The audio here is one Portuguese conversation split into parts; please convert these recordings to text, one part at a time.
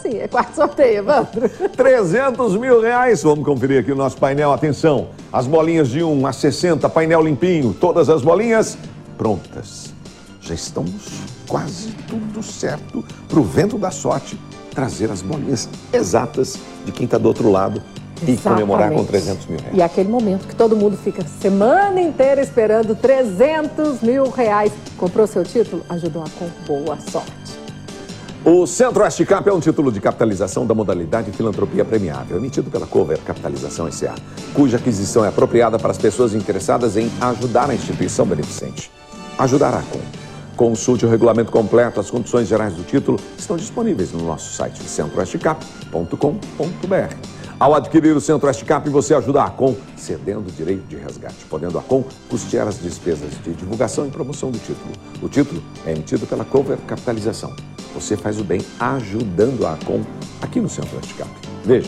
sim, é quarto sorteio, Evandro. 300 mil reais. Vamos conferir aqui o nosso painel. Atenção, as bolinhas de 1 a 60, painel limpinho, todas as bolinhas prontas. Já estamos quase tudo certo para o vento da sorte trazer as bolinhas exatas de quem está do outro lado. E comemorar com 300 mil reais. E aquele momento que todo mundo fica semana inteira esperando 300 mil reais. Comprou seu título? Ajudou com boa sorte. O Centro-Oeste Cap é um título de capitalização da modalidade Filantropia Premiável, emitido pela Cover Capitalização S.A., cuja aquisição é apropriada para as pessoas interessadas em ajudar a instituição beneficente. Ajudará com. Consulte o regulamento completo, as condições gerais do título estão disponíveis no nosso site centroestecap.com.br. Ao adquirir o Centro-Oeste Cap, você ajuda a ACOM cedendo o direito de resgate, podendo a ACOM custear as despesas de divulgação e promoção do título. O título é emitido pela Cover Capitalização. Você faz o bem ajudando a ACOM aqui no Centro-Oeste Cap. Veja.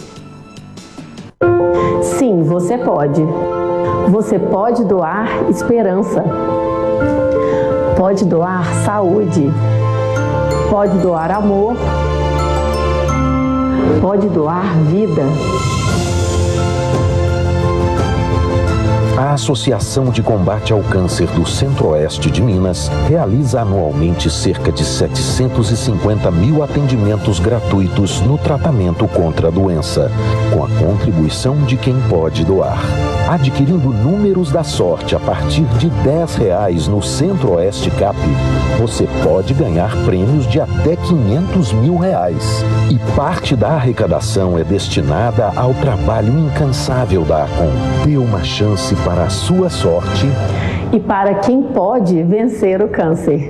Sim, você pode. Você pode doar esperança. Pode doar saúde. Pode doar amor. Pode doar vida. A Associação de Combate ao Câncer do Centro-Oeste de Minas realiza anualmente cerca de 750 mil atendimentos gratuitos no tratamento contra a doença, com a contribuição de quem pode doar. Adquirindo números da sorte a partir de R$10 no Centro-Oeste Cap, você pode ganhar prêmios de até R$500 mil. E parte da arrecadação é destinada ao trabalho incansável da ACOM. Dê uma chance para a sua sorte e para quem pode vencer o câncer.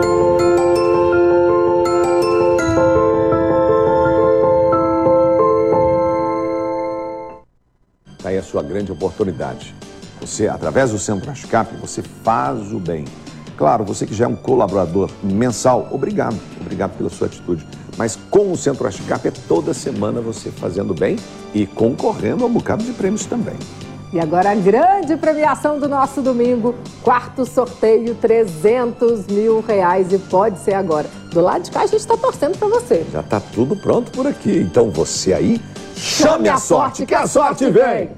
Está aí a sua grande oportunidade. Você, através do Centro-Oeste Cap, você faz o bem. Claro, você que já é um colaborador mensal, obrigado pela sua atitude. Mas com o Centro-Oeste Cap é toda semana você fazendo bem e concorrendo a um bocado de prêmios também. E agora a grande premiação do nosso domingo, quarto sorteio, 300 mil reais, e pode ser agora. Do lado de cá a gente está torcendo para você. Já está tudo pronto por aqui, então você aí, chame a sorte, que a sorte vem!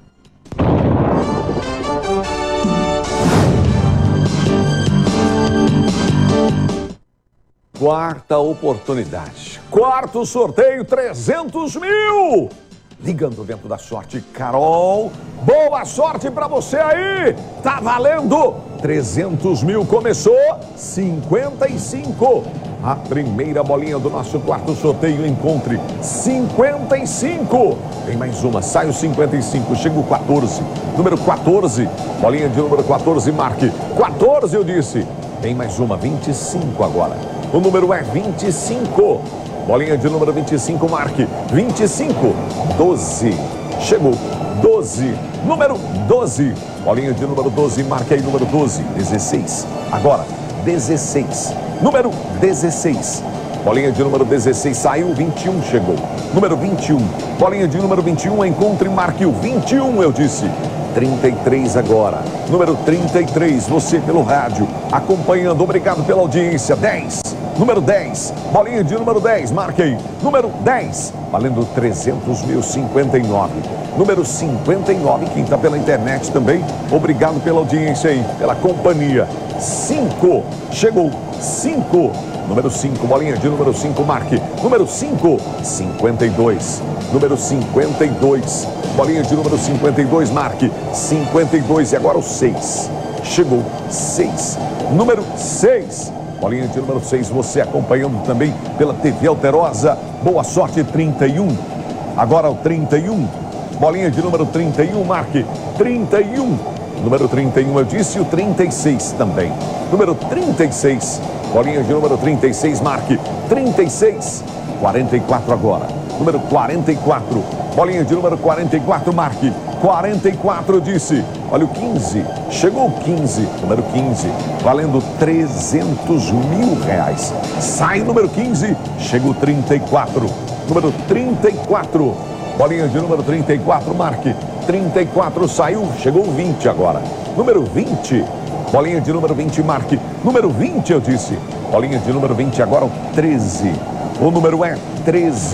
Quarta oportunidade, quarto sorteio, 300 mil! Ligando o vento da sorte, Carol, boa sorte pra você aí! Tá valendo! 300 mil, começou 55. A primeira bolinha do nosso quarto sorteio, encontre 55. Tem mais uma, sai o 55, chega o 14. Número 14, bolinha de número 14, marque 14, eu disse. Tem mais uma, 25 agora. O número é 25. Bolinha de número 25, marque 25, 12, chegou, 12, número 12, bolinha de número 12, marque aí número 12, 16, agora 16, número 16, bolinha de número 16, saiu, 21, chegou, número 21, bolinha de número 21, encontre e marque o 21, eu disse, 33 agora, número 33, você pelo rádio, acompanhando, obrigado pela audiência, 10. Número 10, bolinha de número 10, marque aí. Número 10, valendo 300 mil, 59. Número 59, quem está pela internet também, obrigado pela audiência aí, pela companhia. 5, chegou, 5. Número 5, bolinha de número 5, marque. Número 5, 52. Número 52, bolinha de número 52, marque. 52 e agora o 6. Chegou, 6. Número 6. Bolinha de número 6, você acompanhando também pela TV Alterosa. Boa sorte, 31. Agora o 31. Bolinha de número 31, marque 31. Número 31, eu disse, o 36 também. Número 36. Bolinha de número 36, marque 36. 44 agora. Número 44. Bolinha de número 44, marque 44, disse. Olha o 15, chegou o 15, número 15, valendo 300 mil reais. Sai o número 15, chega o 34, número 34, bolinha de número 34, marque 34, saiu, chegou o 20 agora. Número 20, bolinha de número 20, marque número 20, eu disse. Bolinha de número 20, agora o 13, o número é 13.